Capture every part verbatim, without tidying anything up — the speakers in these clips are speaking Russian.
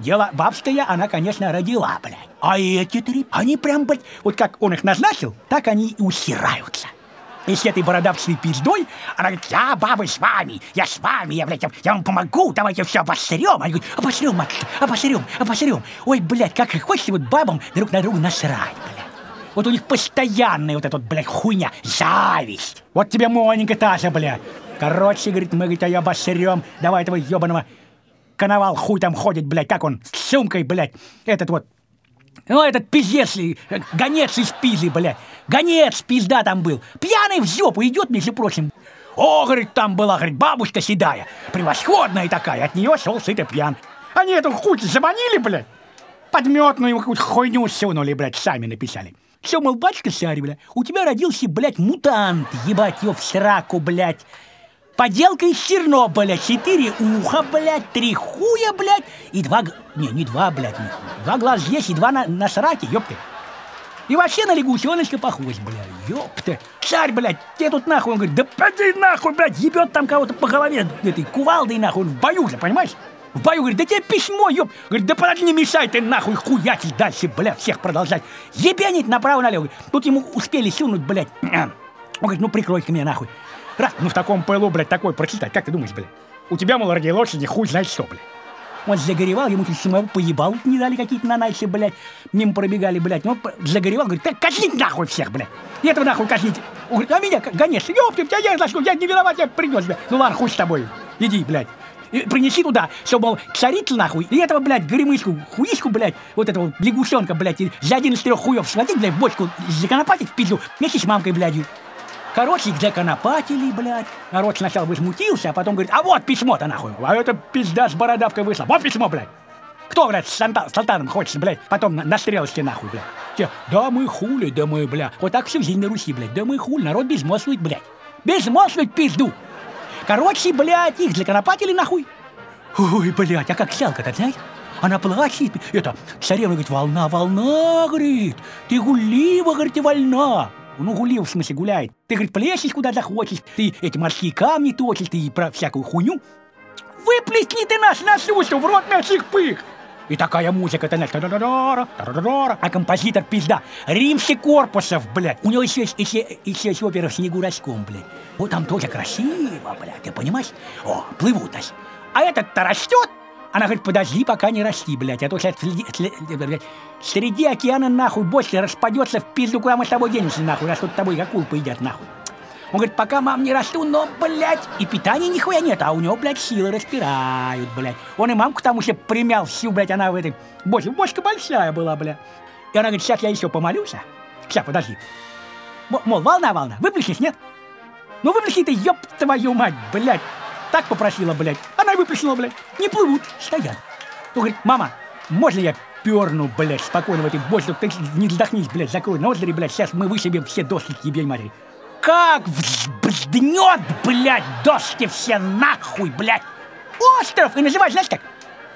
дело бабское, она, конечно, родила, блядь. А эти три, они прям, блядь, вот как он их назначил, так они и усираются. И с этой бородавчей пиздой, она говорит: я, бабы, с вами, я с вами, я, блядь, я, я вам помогу, давайте все обосрем. Они говорят: обосрем, матушка, обосрем, обосрем. Ой, блядь, как и хочется вот бабам друг на друга насрать, блядь. Вот у них постоянная вот эта вот, блядь, хуйня, зависть. Вот тебе, Моника, та же, блядь. Короче, говорит, мы, говорит, ее обосрем, давай этого ебаного коновал хуй там ходит, блядь, как он, с сумкой, блядь, этот вот. Ну, этот пиздец, гонец из Пизы, блядь. Гонец, пизда там был. Пьяный в жопу идет, между прочим. О, говорит, там была, говорит, бабушка седая. Превосходная такая. От нее шел сыто пьян. Они эту хуй заманили, блядь. Подметную какую-то хуйню сунули, блядь, сами написали. Все, мол, батюшка царь, блядь, у тебя родился, блядь, мутант. Ебать его в сраку, блядь. Поделка из Чернобыля. Четыре уха, блядь, три хуя, блядь, и два... Не, не два, блядь, не хуя. Два глаза есть и два на, на сраке, ёпты. И вообще на лягушоночка похож, блядь, ёпты. Царь, блядь, тебе тут нахуй, он говорит: да поди нахуй, блядь, ебет там кого-то по голове этой кувалдой, нахуй, он в бою же, понимаешь? В бою, говорит: да тебе письмо, ёп. Говорит: да подожди, не мешай ты, нахуй, хуятить дальше, блядь, всех продолжать. Ебенить направо-налево. Тут ему успели сунуть, блядь. Он говорит: ну прикрой-ка меня, нахуй. Раз, ну в таком пылу, блядь, такой прочитать, как ты думаешь, блядь? У тебя, мол, ради лошади хуй знает что, блядь. Он загоревал, ему тут самого поебал не дали какие-то на найсе, блядь. Мимо пробегали, блядь. Он загоревал, говорит: так казнить нахуй всех, блядь. И этого нахуй казните. Он говорит: а меня, гонец, ёпты, тебя я за что, я не виноват, я принес, блядь. Ну ладно, хуй с тобой, иди, блядь. И принеси туда, все, мол, царица нахуй. И этого, блядь, горемычку, хуишку, блядь, вот этого лягушонка, блядь, за один из трех хуев схватить, блядь, в бочку, законопатить в пизду, вместе с мамкой, блядью. Короче, их законопатили, блядь. Народ сначала возмутился, а потом говорит: а вот письмо-то нахуй. А это пизда с бородавкой вышла. Вот письмо, блядь. Кто, блядь, с салтаном хочется, блядь, потом на, на стрелочке нахуй, блядь. Те: да мы хули, да мы, блядь. Вот так всю жизнь на Руси, блядь. Да мы хули, народ безмозглый, блядь. Безмозглый пизду. Короче, блядь, их законопатили нахуй. Ой, блядь, а как сялка-то, знаешь? Она плачет, это, царевна говорит: волна, волна, говорит. Ты гулива, говорит, и вольна. Ну, гулил, в смысле, гуляет. Ты, говорит, плещешь куда захочешь, ты эти морские камни точишь, ты про всякую хуйню. Выплесни ты нас на сушу, в рот наших пых. И такая музыка-то, знаешь, а композитор пизда. Римский Корпусов, блядь. У него еще есть, еще, еще есть опера в снегу раском, блядь. Вот там тоже красиво, блядь, ты понимаешь? О, плывут, нас. А этот-то растет. Она говорит: подожди, пока не расти, блядь, а то сейчас блядь, среди океана нахуй больше распадется в пизду, куда мы с тобой денемся, нахуй, раз тут тобой акул поедят, нахуй. Он говорит: пока, мам, не расту, но, блядь, и питания нихуя нет, а у него, блядь, силы распирают, блядь. Он и мамку там уже примял всю, блядь, она в этой бочке, бочка большая была, блядь. И она говорит: сейчас я еще помолюсь, а? Сейчас, подожди. Мол, волна, волна, выплеснешь, нет? Ну, выплесни ты, ёб твою мать, блядь. Так попросила, блядь. Она и выплеснула, блядь. Не плывут, стоят. Он говорит: мама, можно я перну, блядь, спокойно в этой бочке? Ты не вздохнись, блядь, закрой ноздри, блядь. Сейчас мы вышибем все доски к ебень матери. Как взднет, блядь, доски все нахуй, блядь. Остров! И называть, знаешь как?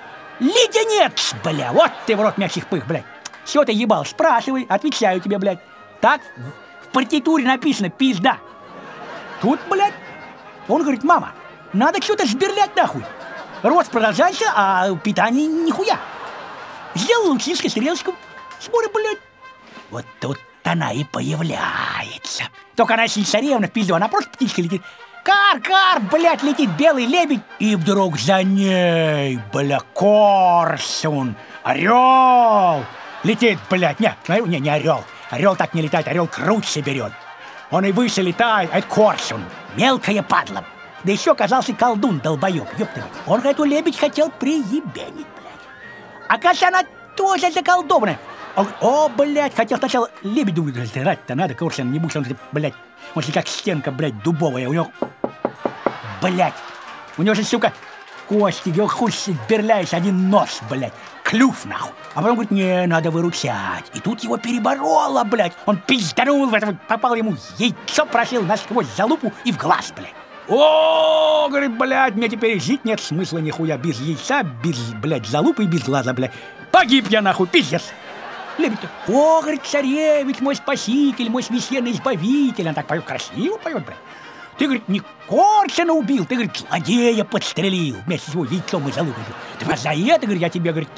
Леденец, бля. Вот ты в рот мячих пых, блядь. Все ты ебал, спрашивай, отвечаю тебе, блядь. Так в партитуре написано: пизда. Тут, блядь, он говорит: мама, надо что-то сберлять нахуй. Рост продолжается, а питание нихуя. Сделал лучинскую стрелочку. Смотри, блядь. Вот тут она и появляется. Только она не царевна в пизду, она просто птичка летит. Кар-кар, блядь, летит белый лебедь. И вдруг за ней, бля, коршун, орел. Летит, блядь, не, не, не орел. Орел так не летает, орел круче берет. Он и выше летает, а это коршун. Мелкая падла. Да еще оказался колдун, долбоеб, ёпта. Он эту лебедь хотел приебенить, блядь. Оказывается, она тоже заколдованная. Он, о, блядь, хотел сначала лебедю жрать-то надо, коршун, не будь он, блядь. Он же как стенка, блядь, дубовая. У него, блядь, у него же, сука, кости, его хуй сберляешь, один нос, блядь, клюв, нахуй. А потом говорит: не, надо выручать. И тут его перебороло, блядь. Он пизданул в это, попал ему яйцо, прошил насквозь залупу и в глаз, блядь. О, говорит, блядь, мне теперь жить нет смысла нихуя без яйца, без, блядь, залупы и без глаза, блядь. Погиб я, нахуй, пиздец. Лебедь-то: о, говорит, царевич, мой спаситель, мой священный избавитель. Он так поет, красиво поет, блядь. Ты, говорит, не Коршуна убил, ты, говорит, злодея подстрелил вместе с его яйцом и залупой. Ты за это, говорит, я тебе, говорит,